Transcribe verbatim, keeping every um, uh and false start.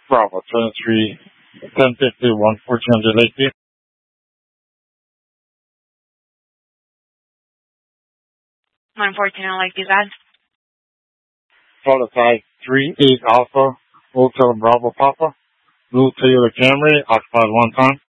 Bravo, twenty-three, ten fifty, one fourteen hundred Lakeview. one fourteen on Lakeview, bad. Florida five three eight Alpha, Hotel Bravo Papa, Blue Toyota Camry, occupied one time.